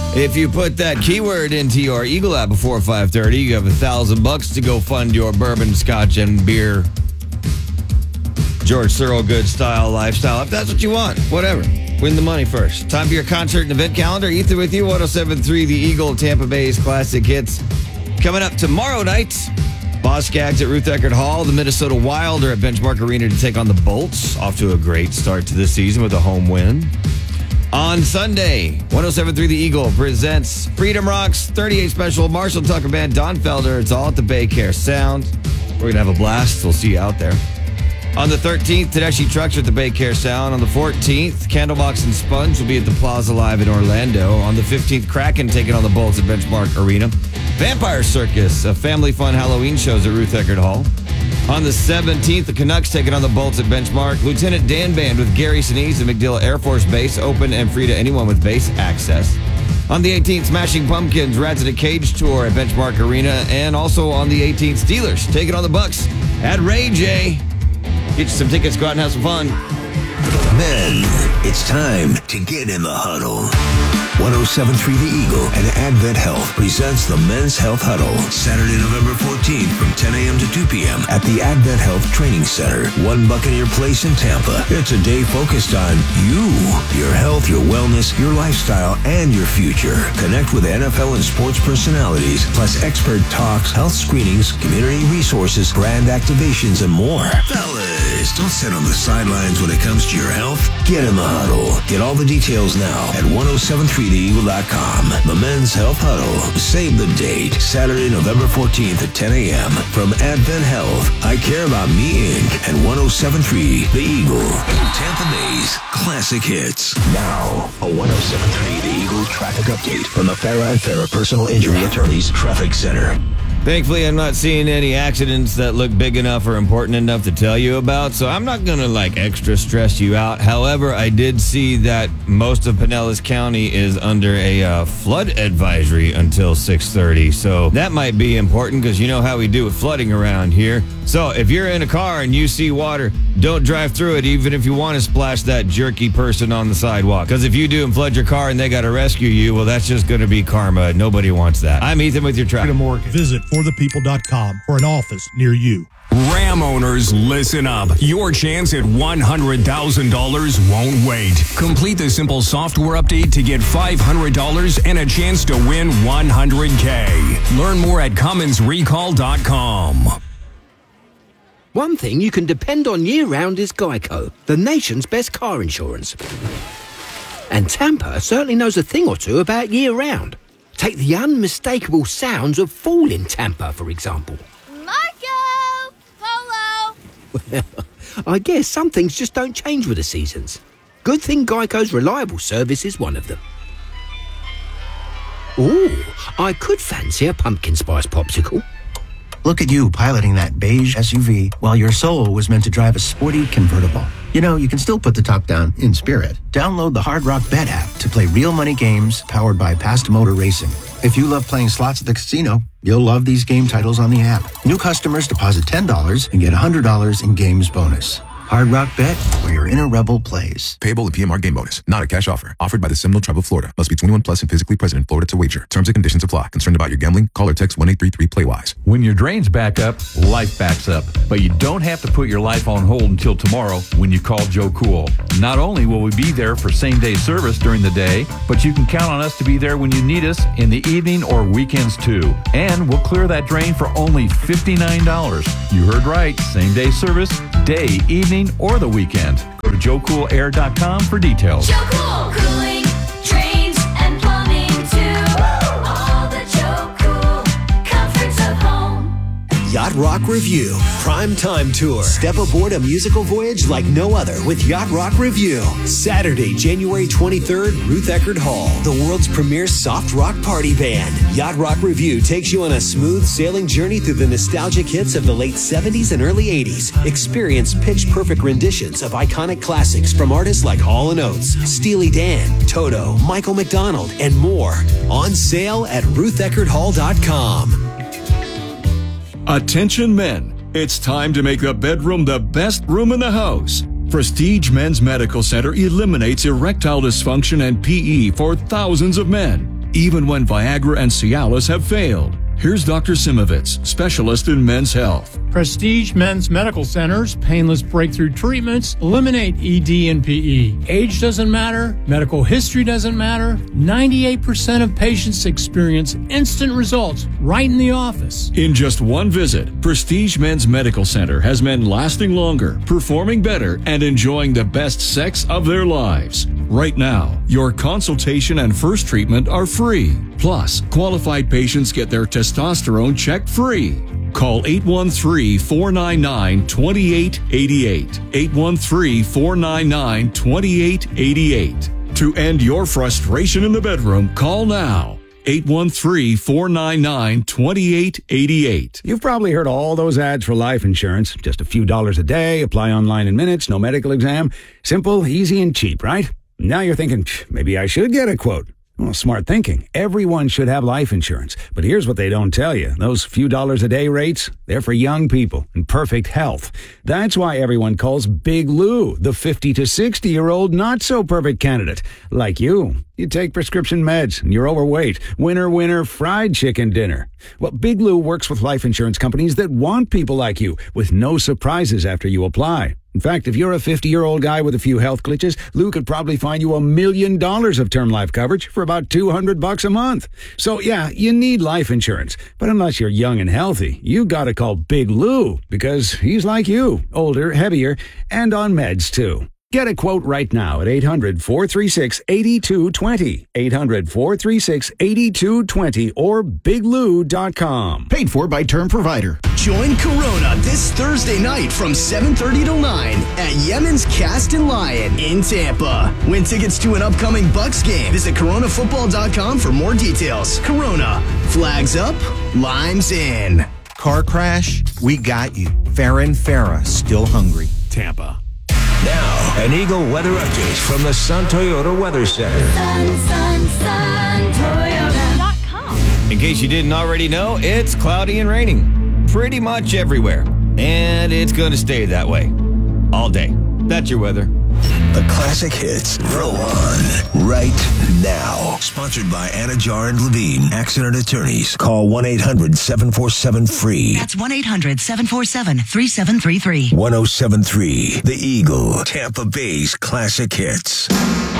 If you put that keyword into your Eagle app before 5:30, you have $1,000 to go fund your bourbon, scotch, and beer George Thorogood style lifestyle. If that's what you want, whatever. Win the money first. Time for your concert and event calendar. Ethan with you, 107.3 The Eagle, Tampa Bay's classic hits. Coming up tomorrow night, Boss Skaggs at Ruth Eckerd Hall. The Minnesota Wild are at Benchmark Arena to take on the Bolts. Off to a great start to the season with a home win. On Sunday, 107.3 The Eagle presents Freedom Rocks 38 Special, Marshall Tucker Band, Don Felder. It's all at the Baycare Sound. We're going to have a blast. We'll see you out there. On the 13th, Tedeschi Trucks at the Baycare Sound. On the 14th, Candlebox and Sponge will be at the Plaza Live in Orlando. On the 15th, Kraken taking on the Bolts at Benchmark Arena. Vampire Circus, a family fun Halloween shows at Ruth Eckerd Hall. On the 17th, the Canucks taking on the Bolts at Benchmark. Lieutenant Dan Band with Gary Sinise and MacDill Air Force Base, open and free to anyone with base access. On the 18th, Smashing Pumpkins, Rats in a Cage tour at Benchmark Arena. And also on the 18th, Steelers taking on the Bucks at Ray J. Get you some tickets, go out and have some fun. Men, it's time to get in the huddle. 107.3 The Eagle and Advent Health presents the Men's Health Huddle, Saturday, November 14th from 10 a.m. to 2 p.m. at the Advent Health Training Center, One Buccaneer Place in Tampa. It's a day focused on you, your health, your wellness, your lifestyle, and your future. Connect with NFL and sports personalities, plus expert talks, health screenings, community resources, brand activations, and more. Fellas, don't sit on the sidelines when it comes to your health. Get in the huddle. Get all the details now at 1073theeagle.com. The Men's Health Huddle. Save the date. Saturday, November 14th at 10 a.m. from Advent Health. I Care About Me, Inc. and 1073 The Eagle. Tampa Bay's classic hits. Now, a 1073 The Eagle traffic update from the Farah and Farah Personal Injury Attorneys Traffic Center. Thankfully, I'm not seeing any accidents that look big enough or important enough to tell you about, so I'm not going to, extra stress you out. However, I did see that most of Pinellas County is under a flood advisory until 6:30, so that might be important because you know how we do with flooding around here. So if you're in a car and you see water, don't drive through it, even if you want to splash that jerky person on the sidewalk. Because if you do and flood your car and they got to rescue you, well, that's just going to be karma. Nobody wants that. I'm Ethan with your traffic. Visit forthepeople.com for an office near you. Ram owners, listen up. Your chance at $100,000 won't wait. Complete the simple software update to get $500 and a chance to win $100K. Learn more at CummonsRecall.com. One thing you can depend on year-round is Geico, the nation's best car insurance. And Tampa certainly knows a thing or two about year-round. Take the unmistakable sounds of fall in Tampa, for example. Marco! Polo! Well, I guess some things just don't change with the seasons. Good thing Geico's reliable service is one of them. Ooh, I could fancy a pumpkin spice popsicle. Look at you piloting that beige SUV while your soul was meant to drive a sporty convertible. You know, you can still put the top down in spirit. Download the Hard Rock Bet app to play real money games powered by Past Motor Racing. If you love playing slots at the casino, you'll love these game titles on the app. New customers deposit $10 and get $100 in games bonus. Hard Rock Bet, where your inner rebel plays. Payable in PMR game bonus. Not a cash offer. Offered by the Seminole Tribe of Florida. Must be 21 plus and physically present in Florida to wager. Terms and conditions apply. Concerned about your gambling? Call or text 1-833-PLAY-WISE. When your drains back up, life backs up. But you don't have to put your life on hold until tomorrow when you call Joe Cool. Not only will we be there for same-day service during the day, but you can count on us to be there when you need us in the evening or weekends too. And we'll clear that drain for only $59. You heard right. Same-day service, day, evening, or the weekend. Go to JoeCoolAir.com for details. Joe Cool! Cooling, drains, and plumbing too. All the Joe Cool comforts of home. Yacht Rock Review Prime Time Tour. Step aboard a musical voyage like no other with Yacht Rock Review. Saturday, January 23rd, Ruth Eckerd Hall, the world's premier soft rock party band. Yacht Rock Review takes you on a smooth sailing journey through the nostalgic hits of the late 70s and early 80s. Experience pitch-perfect renditions of iconic classics from artists like Hall & Oates, Steely Dan, Toto, Michael McDonald, and more. On sale at rutheckerdhall.com. Attention men, it's time to make the bedroom the best room in the house. Prestige Men's Medical Center eliminates erectile dysfunction and PE for thousands of men. even when Viagra and Cialis have failed. Here's Dr. Simovitz, specialist in men's health. Prestige Men's Medical Center's painless breakthrough treatments eliminate ED and PE. Age doesn't matter. Medical history doesn't matter. 98% of patients experience instant results right in the office. In just one visit, Prestige Men's Medical Center has men lasting longer, performing better, and enjoying the best sex of their lives. Right now, your consultation and first treatment are free. Plus, qualified patients get their testosterone checked free. Call 813-499-2888. 813-499-2888. To end your frustration in the bedroom, call now. 813-499-2888. You've probably heard all those ads for life insurance. Just a few dollars a day, apply online in minutes, no medical exam. Simple, easy, and cheap, right? Now you're thinking, maybe I should get a quote. Well, smart thinking. Everyone should have life insurance. But here's what they don't tell you. Those few dollars a day rates, they're for young people in perfect health. That's why everyone calls Big Lou the 50 to 60-year-old not-so-perfect candidate. Like you. You take prescription meds and you're overweight. Winner, fried chicken dinner. Well, Big Lou works with life insurance companies that want people like you with no surprises after you apply. In fact, if you're a 50-year-old guy with a few health glitches, Lou could probably find you $1 million of term life coverage for about $200 a month. So yeah, you need life insurance. But unless you're young and healthy, you gotta call Big Lou because he's like you, older, heavier, and on meds too. Get a quote right now at 800-436-8220. 800-436-8220 or biglou.com. Paid for by Term Provider. Join Corona this Thursday night from 7:30 till 9 at Yemen's Cast and Lion in Tampa. Win tickets to an upcoming Bucks game. Visit coronafootball.com for more details. Corona. Flags up, limes in. Car crash? We got you. Farron Farah, still hungry. Tampa. Now, an Eagle weather update from the Sun Toyota Weather Center. Toyota.com. In case you didn't already know, it's cloudy and raining pretty much everywhere. And it's going to stay that way all day. That's your weather. The classic hits roll on right now. Sponsored by Anna Jar and Levine, accident attorneys. Call 1-800-747-FREE. That's 1-800-747-3733. 1073 The Eagle, Tampa Bay's classic hits.